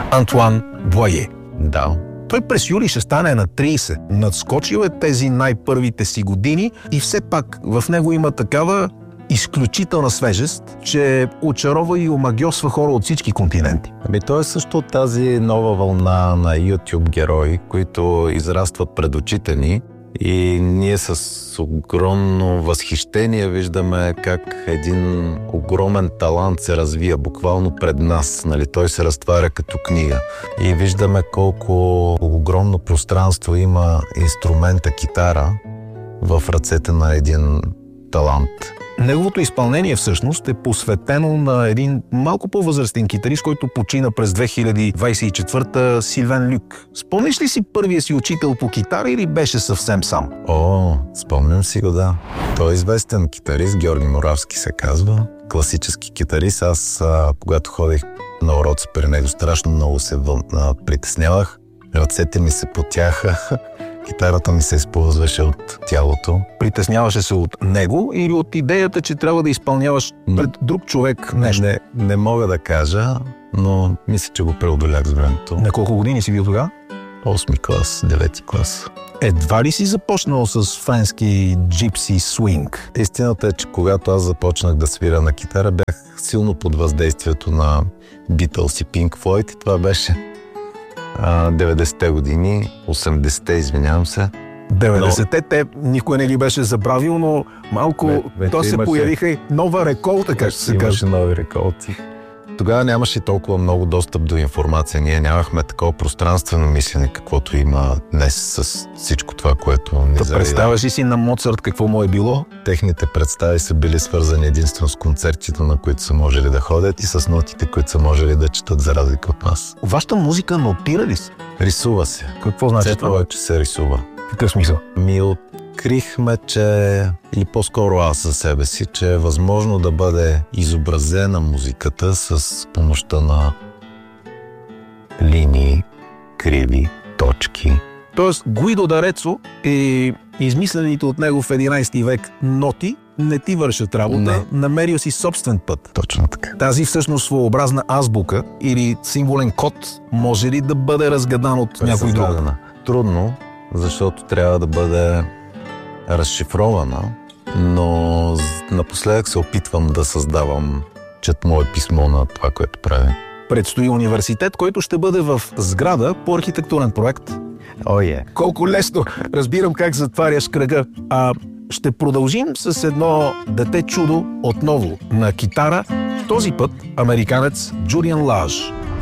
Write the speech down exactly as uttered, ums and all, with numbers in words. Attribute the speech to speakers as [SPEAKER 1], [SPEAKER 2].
[SPEAKER 1] Антуан Боае.
[SPEAKER 2] Да.
[SPEAKER 1] Той през юли ще стане на трийсет. Надскочил е тези най-първите си години и все пак в него има такава изключителна свежест, че очарова и омагьосва хора от всички континенти.
[SPEAKER 2] Ами той е също тази нова вълна на YouTube герои, които израстват пред очите ни и ние с огромно възхищение виждаме как един огромен талант се развия буквално пред нас. Нали? Той се разтваря като книга. И виждаме колко огромно пространство има инструмента китара в ръцете на един талант.
[SPEAKER 1] Неговото изпълнение всъщност е посветено на един малко по-възрастен китарист, който почина през две хиляди двадесет и четвърта, Силвен Люк. Спомниш ли си първия си учител по китара или беше съвсем сам?
[SPEAKER 2] О, спомням си го, да. Той е известен китарист, Георги Моравски се казва. Класически китарист. Аз, а, когато ходих на уроци при него, страшно много се въл... а, притеснявах. Ръцете ми се потяха. Китарата ми се използваше от тялото.
[SPEAKER 1] Притесняваше се от него или от идеята, че трябва да изпълняваш пред друг човек нещо?
[SPEAKER 2] Не, не мога да кажа, но мисля, че го преодолях с времето.
[SPEAKER 1] На колко години си бил тогава?
[SPEAKER 2] Осми клас, девети клас.
[SPEAKER 1] Едва ли си започнал с френски джипси свинг?
[SPEAKER 2] Истината е, че когато аз започнах да свира на китара, бях силно под въздействието на Beatles и Pink Floyd и това беше деветдесетте години, осемдесетте, извинявам се.
[SPEAKER 1] деветдесетте, но... те никой не ги беше забравил, но малко Ве, вече то се имаше... появиха и нова реколта, как ще се каже.
[SPEAKER 2] Имаше нови реколти. Тогава нямаше толкова много достъп до информация. Ние нямахме такова пространствено мислене, каквото има днес с всичко това, което ни
[SPEAKER 1] да
[SPEAKER 2] завида.
[SPEAKER 1] Представяш ли си на Моцарт какво му е било?
[SPEAKER 2] Техните представи са били свързани единствено с концертите, на които са можели да ходят и с нотите, които са можели да четат, за разлика от нас.
[SPEAKER 1] Вашата музика нотира ли се?
[SPEAKER 2] Рисува се.
[SPEAKER 1] Какво значи
[SPEAKER 2] това? Че се рисува.
[SPEAKER 1] Какъв смисъл?
[SPEAKER 2] Ми открихме, че, или по-скоро аз за себе си, че е възможно да бъде изобразена музиката с помощта на линии, криви, точки.
[SPEAKER 1] Тоест Гуидо Дарецо и измислените от него в единайсети век ноти не ти вършат работа, не. Намерил си собствен път.
[SPEAKER 2] Точно така.
[SPEAKER 1] Тази всъщност своеобразна азбука или символен код може ли да бъде разгадан от някой друг?
[SPEAKER 2] Трудно, защото трябва да бъде разшифрована, но напоследък се опитвам да създавам чет мое писмо на това, което правя.
[SPEAKER 1] Предстои университет, който ще бъде в сграда по архитектурен проект.
[SPEAKER 2] О, oh, е. Yeah.
[SPEAKER 1] Колко лесно! Разбирам как затваряш кръга. А ще продължим с едно дете чудо отново на китара. Този път американец Джулиан Лаж.